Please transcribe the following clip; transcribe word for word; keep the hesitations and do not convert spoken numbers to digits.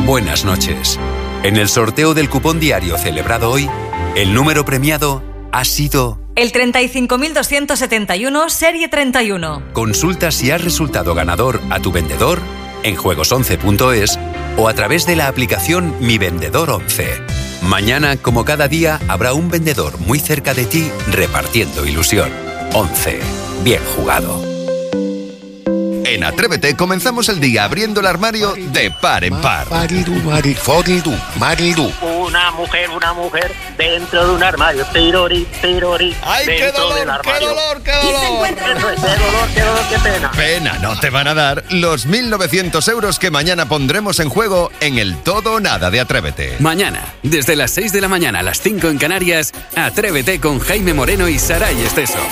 buenas noches. En el sorteo del cupón diario celebrado hoy, el número premiado ha sido... el treinta y cinco mil doscientos setenta y uno, serie treinta y uno. Consulta si has resultado ganador a tu vendedor en juegos once punto es o a través de la aplicación Mi Vendedor once. Mañana, como cada día, habrá un vendedor muy cerca de ti repartiendo ilusión. once. Bien jugado. En Atrévete comenzamos el día abriendo el armario de par en par. Maridu, maridu, foridu, maridu. Una mujer, una mujer dentro de un armario. Tirori, tirori. ¡Ay, qué dolor, qué dolor, qué dolor! Eso es, qué dolor, qué dolor, qué pena. Pena, no te van a dar los mil novecientos euros que mañana pondremos en juego en el Todo o Nada de Atrévete. Mañana, desde las seis de la mañana a las cinco en Canarias, Atrévete con Jaime Moreno y Saray Esteso.